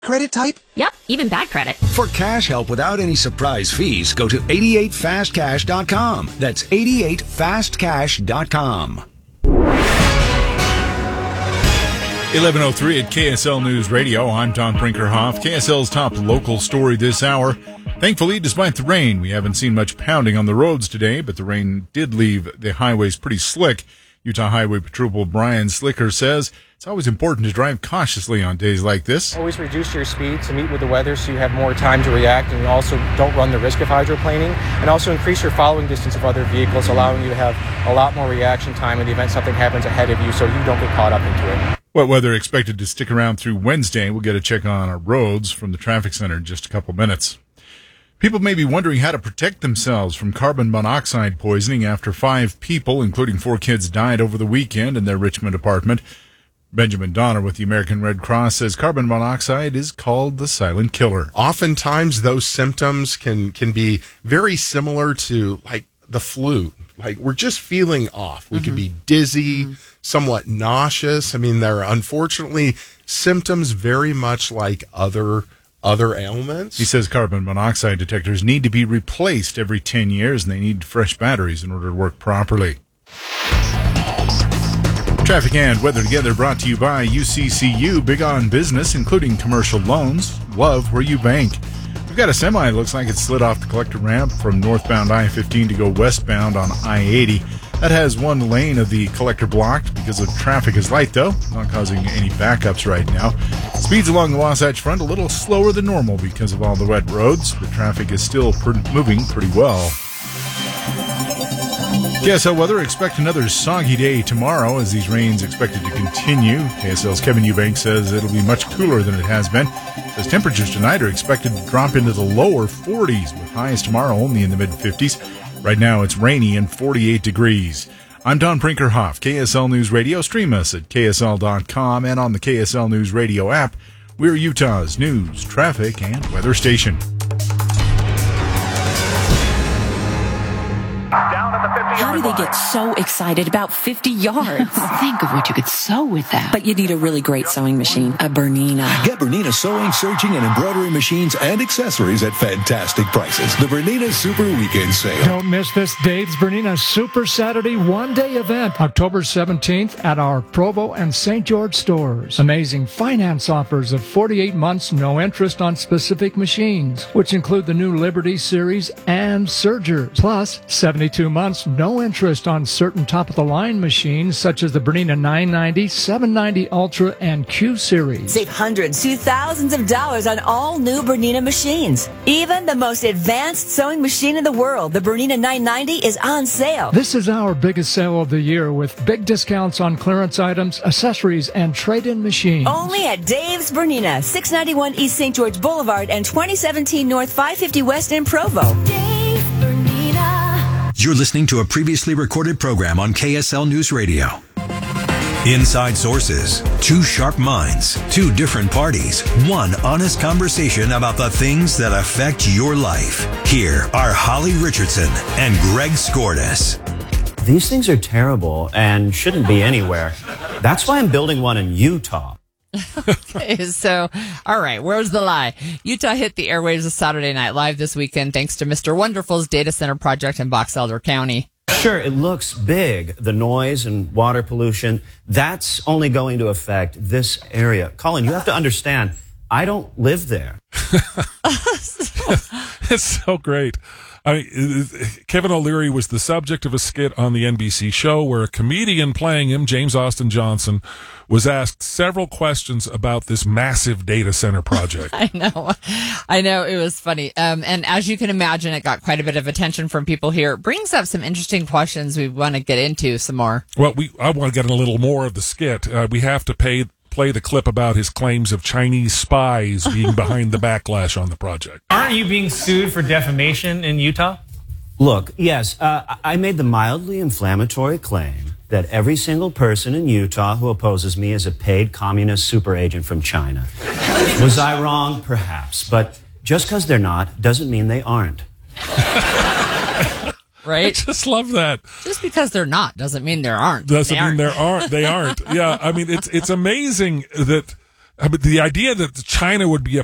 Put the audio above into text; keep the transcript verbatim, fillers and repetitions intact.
credit type? Yep, even bad credit. For cash help without any surprise fees, go to eighty-eight fast cash dot com. That's eighty-eight fast cash dot com. eleven oh three at K S L News Radio. I'm Tom Brinkerhoff. K S L's top local story this hour. Thankfully, despite the rain, we haven't seen much pounding on the roads today, but the rain did leave the highways pretty slick. Utah Highway Patrol Brian Slicker says it's always important to drive cautiously on days like this. Always reduce your speed to meet with the weather so you have more time to react, and you also don't run the risk of hydroplaning, and also increase your following distance of other vehicles, allowing you to have a lot more reaction time in the event something happens ahead of you so you don't get caught up into it. Wet weather expected to stick around through Wednesday. We'll get a check on our roads from the traffic center in just a couple minutes. People may be wondering how to protect themselves from carbon monoxide poisoning after five people, including four kids, died over the weekend in their Richmond apartment. Benjamin Donner with the American Red Cross says carbon monoxide is called the silent killer. Oftentimes those symptoms can, can be very similar to like the flu. Like we're just feeling off. We mm-hmm. could be dizzy, mm-hmm. somewhat nauseous. I mean, there are unfortunately symptoms very much like other other ailments. He says carbon monoxide detectors need to be replaced every ten years, and they need fresh batteries in order to work properly. Traffic and weather together brought to you by U C C U. Big on business, including commercial loans. Love where you bank. We've got a semi. Looks like it slid off the collector ramp from northbound I fifteen to go westbound on I eighty. That has one lane of the collector blocked because of traffic is light, though, not causing any backups right now. Speeds along the Wasatch Front a little slower than normal because of all the wet roads. The traffic is still per- moving pretty well. K S L weather, expect another soggy day tomorrow as these rains expected to continue. K S L's Kevin Eubank says it'll be much cooler than it has been. Says temperatures tonight are expected to drop into the lower forties, with highs tomorrow only in the mid-fifties. Right now it's rainy and forty-eight degrees. I'm Don Brinkerhoff, K S L News Radio. Stream us at K S L dot com and on the K S L News Radio app. We're Utah's news, traffic, and weather station. How do they get so excited about fifty yards? Think of what you could sew with that. But you need a really great sewing machine, a Bernina. Get Bernina sewing, serging, and embroidery machines and accessories at fantastic prices. The Bernina Super Weekend Sale. Don't miss this Dave's Bernina Super Saturday one-day event, October seventeenth at our Provo and Saint George stores. Amazing finance offers of forty-eight months, no interest on specific machines, which include the new Liberty Series and Surgers. Plus, seventy-two months, no interest on certain top-of-the-line machines such as the Bernina nine ninety, seven ninety Ultra, and Q Series. Save hundreds to thousands of dollars on all new Bernina machines. Even the most advanced sewing machine in the world, the Bernina nine ninety, is on sale. This is our biggest sale of the year with big discounts on clearance items, accessories, and trade-in machines. Only at Dave's Bernina, six ninety-one East Saint George Boulevard and twenty seventeen North five fifty West in Provo. Dave's Bernina. You're listening to a previously recorded program on K S L News Radio. Inside Sources. Two sharp minds, two different parties, one honest conversation about the things that affect your life. Here are Holly Richardson and Greg Skordas. These things are terrible and shouldn't be anywhere. That's why I'm building one in Utah. Okay, so, all right, where's the lie? Utah hit the airwaves of Saturday Night Live this weekend thanks to Mister Wonderful's data center project in Box Elder County. Sure, it looks big, the noise and water pollution. That's only going to affect this area. Colin, you have to understand, I don't live there. It's so great. I mean, Kevin O'Leary was the subject of a skit on the N B C show where a comedian playing him, James Austin Johnson, was asked several questions about this massive data center project. I know. I know. It was funny. Um, and as you can imagine, it got quite a bit of attention from people here. It brings up some interesting questions we want to get into some more. Well, we I want to get a little more of the skit. Uh, we have to pay play the clip about his claims of Chinese spies being behind the backlash on the project. Aren't you being sued for defamation in Utah? Look, yes, uh, I made the mildly inflammatory claim that every single person in Utah who opposes me is a paid communist super agent from China. Was I wrong? Perhaps. But just because they're not doesn't mean they aren't. Right? I just love that. Just because they're not doesn't mean there aren't. Doesn't they mean aren't. there aren't. They aren't. Yeah, I mean, it's it's amazing that I mean, the idea that China would be a